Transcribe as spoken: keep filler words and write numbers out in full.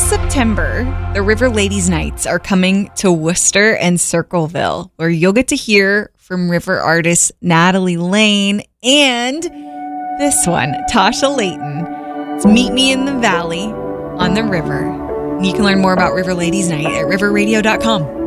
September, the River Ladies Nights are coming to Worcester and Circleville, where you'll get to hear from river artist Natalie Lane and this one, Tasha Layton. It's Meet Me in the Valley on the River. You can learn more about River Ladies Night at river radio dot com.